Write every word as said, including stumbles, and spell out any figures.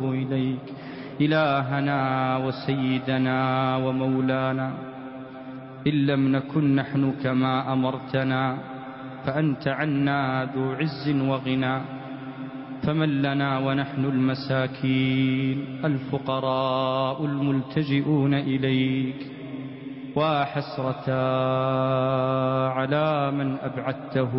ونتوب إليك إلهنا وسيدنا ومولانا. إن لم نكن نحن كما أمرتنا فأنت عنا ذو عز وغنى، فمن لنا ونحن المساكين الفقراء الملتجئون إليك. وحسرة على من أبعدته